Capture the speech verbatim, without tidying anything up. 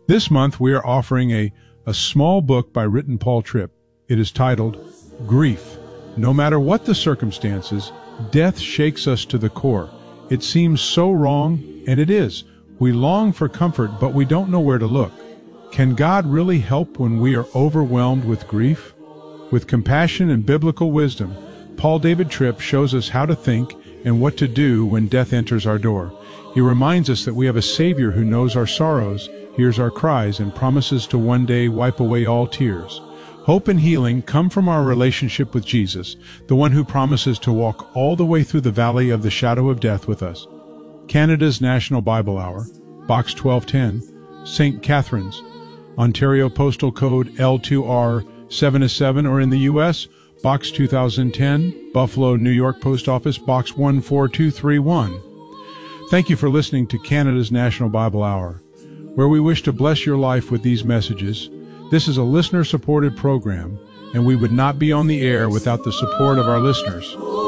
This month we are offering a, a small book by Written Paul Tripp. It is titled Grief. No matter what the circumstances, death shakes us to the core. It seems so wrong, and it is. We long for comfort, but we don't know where to look. Can God really help when we are overwhelmed with grief? With compassion and biblical wisdom, Paul David Tripp shows us how to think and what to do when death enters our door. He reminds us that we have a Savior who knows our sorrows, hears our cries, and promises to one day wipe away all tears. Hope and healing come from our relationship with Jesus, the one who promises to walk all the way through the valley of the shadow of death with us. Canada's National Bible Hour, Box twelve ten, Saint Catharines, Ontario Postal Code L two R seven seven, or in the U S, Box two thousand ten, Buffalo, New York Post Office, Box one four two three one. Thank you for listening to Canada's National Bible Hour, where we wish to bless your life with these messages. This is a listener-supported program, and we would not be on the air without the support of our listeners.